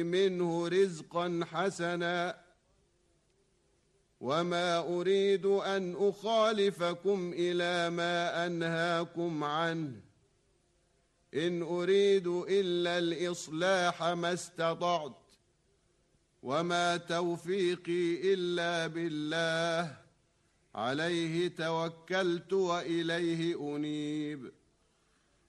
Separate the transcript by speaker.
Speaker 1: منه رزقا حسنا وما أريد أن أخالفكم إلى ما أنهاكم عنه إن أريد إلا الإصلاح ما استطعت وما توفيقي إلا بالله عليه توكلت وإليه أنيب